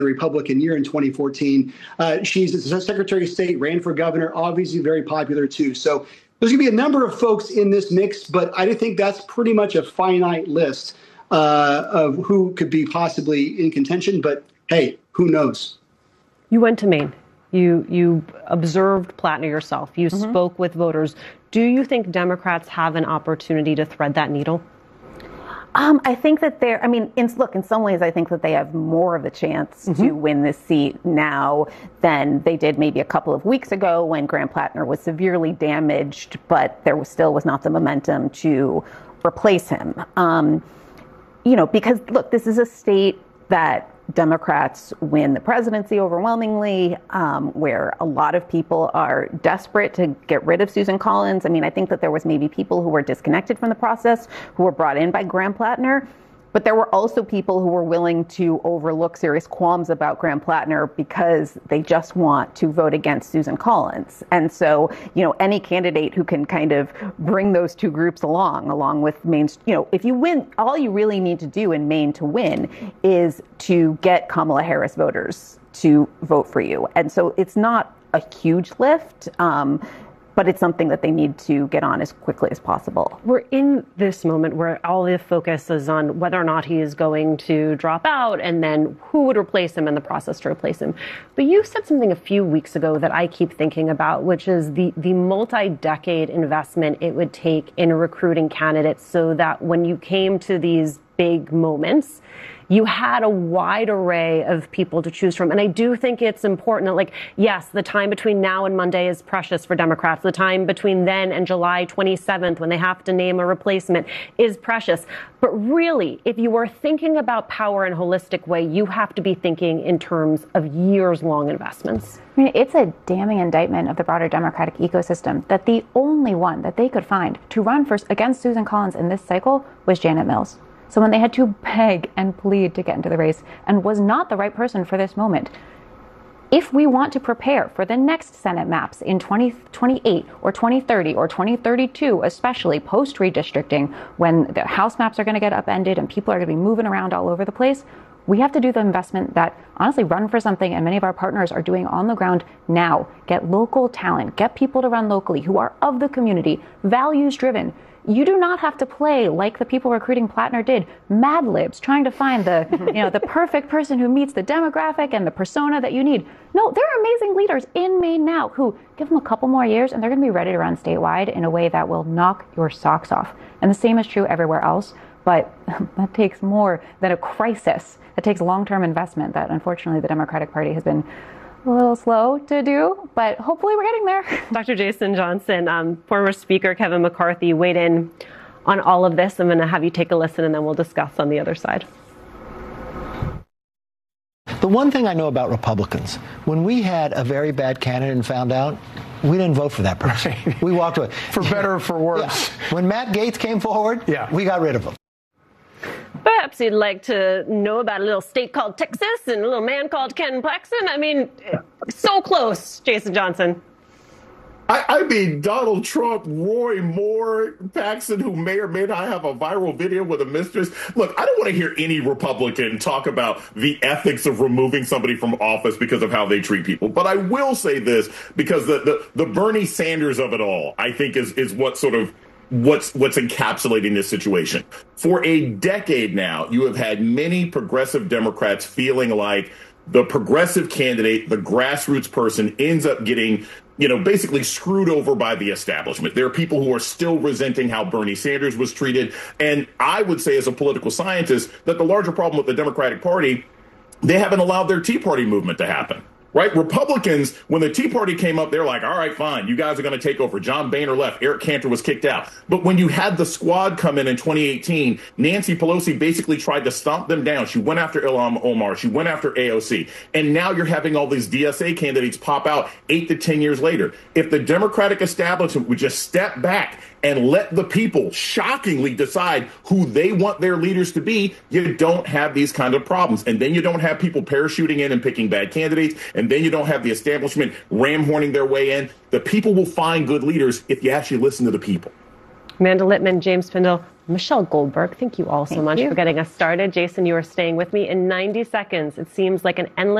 Republican year in 2014. She's a Secretary of State, ran for governor, obviously very popular too. So there's going to be a number of folks in this mix, but I think that's pretty much a finite list of who could be possibly in contention. But hey, who knows? You went to Maine. You observed Plattner yourself. You spoke with voters. Do you think Democrats have an opportunity to thread that needle? I think that in some ways, I think that they have more of a chance to win this seat now than they did maybe a couple of weeks ago when Graham Plattner was severely damaged, but there was not the momentum to replace him. Because look, this is a state that Democrats win the presidency overwhelmingly, where a lot of people are desperate to get rid of Susan Collins. I mean, I think that there was maybe people who were disconnected from the process who were brought in by Graham Plattner. But there were also people who were willing to overlook serious qualms about Graham Plattner because they just want to vote against Susan Collins. And so, any candidate who can kind of bring those two groups along with Maine, if you win, all you really need to do in Maine to win is to get Kamala Harris voters to vote for you. And so it's not a huge lift. But it's something that they need to get on as quickly as possible. We're in this moment where all the focus is on whether or not he is going to drop out and then who would replace him in the process to replace him. But you said something a few weeks ago that I keep thinking about, which is the multi-decade investment it would take in recruiting candidates so that when you came to these big moments, you had a wide array of people to choose from. And I do think it's important that, yes, the time between now and Monday is precious for Democrats. The time between then and July 27th, when they have to name a replacement, is precious. But really, if you are thinking about power in a holistic way, you have to be thinking in terms of years-long investments. I mean, it's a damning indictment of the broader Democratic ecosystem that the only one that they could find to run against Susan Collins in this cycle was Janet Mills. Someone they had to beg and plead to get into the race and was not the right person for this moment. If we want to prepare for the next Senate maps in 2028 or 2030 or 2032, especially post redistricting, when the House maps are going to get upended and people are going to be moving around all over the place, we have to do the investment that honestly Run for Something and many of our partners are doing on the ground now. Get local talent, get people to run locally who are of the community, values driven. You do not have to play like the people recruiting Plattner did, Mad Libs, trying to find the, the perfect person who meets the demographic and the persona that you need. No, there are amazing leaders in Maine now who give them a couple more years and they're going to be ready to run statewide in a way that will knock your socks off. And the same is true everywhere else. But that takes more than a crisis. That takes long-term investment that unfortunately the Democratic Party has been a little slow to do, but hopefully we're getting there. Dr. Jason Johnson, former Speaker Kevin McCarthy weighed in on all of this. I'm going to have you take a listen and then we'll discuss on the other side. The one thing I know about Republicans, when we had a very bad candidate and found out, we didn't vote for that person. Right. We walked away. For better or for worse. Yeah. When Matt Gaetz came forward, we got rid of him. Perhaps you'd like to know about a little state called Texas and a little man called Ken Paxton. I mean, so close, Jason Johnson. I mean, Donald Trump, Roy Moore, Paxton, who may or may not have a viral video with a mistress. Look, I don't want to hear any Republican talk about the ethics of removing somebody from office because of how they treat people. But I will say this, because the Bernie Sanders of it all, I think, is what sort of what's encapsulating this situation. For a decade now, you have had many progressive Democrats feeling like the progressive candidate, the grassroots person, ends up getting, basically screwed over by the establishment. There are people who are still resenting how Bernie Sanders was treated. And I would say, as a political scientist, that the larger problem with the Democratic Party, they haven't allowed their Tea Party movement to happen. Right? Republicans, when the Tea Party came up, they're like, all right, fine, you guys are going to take over. John Boehner left. Eric Cantor was kicked out. But when you had the squad come in 2018, Nancy Pelosi basically tried to stomp them down. She went after Ilhan Omar. She went after AOC. And now you're having all these DSA candidates pop out 8 to 10 years later. If the Democratic establishment would just step back and let the people shockingly decide who they want their leaders to be, you don't have these kind of problems. And then you don't have people parachuting in and picking bad candidates. And then you don't have the establishment ram-horning their way in. The people will find good leaders if you actually listen to the people. Amanda Littman, James Pindell, Michelle Goldberg, thank you all so much for getting us started. Jason, you are staying with me in 90 seconds. It seems like an endless